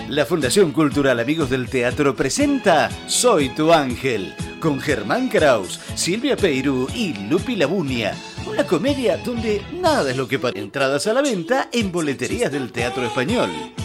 La Fundación Cultural Amigos del Teatro presenta Soy tu Ángel, con Germán Kraus, Silvia Peirú y Lupi Labunia. Una comedia donde nada es lo que parece. Entradas a la venta en boleterías del Teatro Español.